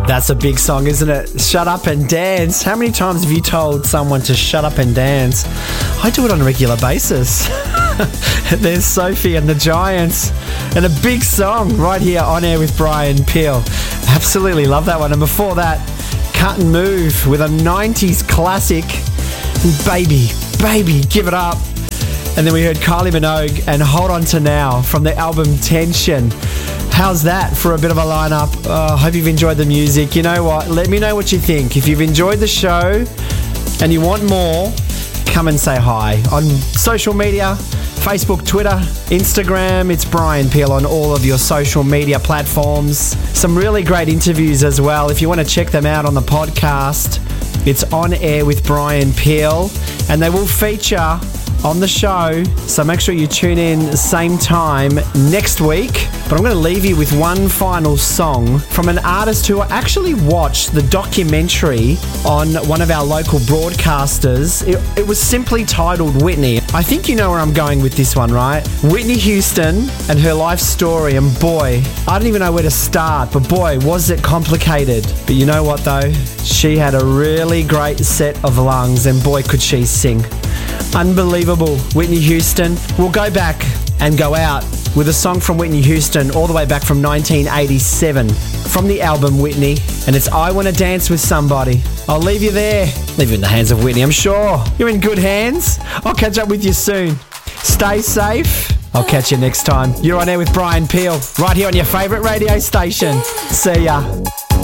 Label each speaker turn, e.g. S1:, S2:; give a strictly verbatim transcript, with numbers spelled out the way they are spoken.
S1: That's a big song, isn't it? Shut Up and Dance. How many times have you told someone to shut up and dance? I do it on a regular basis. There's Sophie and the Giants, and a big song right here on air with Brian Peel. Absolutely love that one. And before that, Cut and Move with a nineties classic, Baby, Baby, Give It Up. And then we heard Kylie Minogue and Hold On To Now from the album Tension. How's that for a bit of a lineup? I uh, hope you've enjoyed the music. You know what? Let me know what you think. If you've enjoyed the show and you want more, come and say hi. On social media, Facebook, Twitter, Instagram, it's Brian Peel on all of your social media platforms. Some really great interviews as well. If you want to check them out on the podcast, it's On Air with Brian Peel, and they will feature on the show, so make sure you tune in same time next week. But I'm going to leave you with one final song from an artist who I actually watched the documentary on one of our local broadcasters. It, it was simply titled Whitney. I think you know where I'm going with this one, right? Whitney Houston and her life story, and boy, I don't even know where to start, but boy, was it complicated. But you know what though? She had a really great set of lungs, and boy, could she sing. Unbelievable. Whitney Houston. We'll go back and go out with a song from Whitney Houston all the way back from nineteen eighty-seven from the album Whitney, and it's I Wanna Dance With Somebody. I'll leave you there. Leave you in the hands of Whitney, I'm sure. You're in good hands. I'll catch up with you soon. Stay safe. I'll catch you next time. You're on air with Brian Peel, right here on your favourite radio station. See ya.